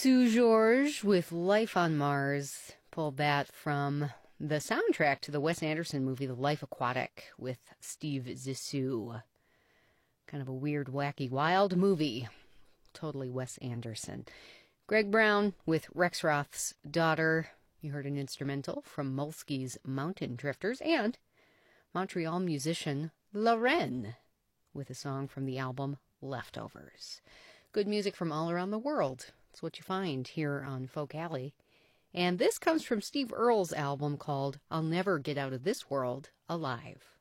Sue George with Life on Mars. Pulled that from the soundtrack to the Wes Anderson movie, The Life Aquatic, with Steve Zissou. Kind of a weird, wacky, wild movie. Totally Wes Anderson. Greg Brown with Rexroth's Daughter. You heard an instrumental from Mulsky's Mountain Drifters. And Montreal musician Loren with a song from the album Leftovers. Good music from all around the world. It's what you find here on Folk Alley. And this comes from Steve Earle's album called I'll Never Get Out of This World Alive.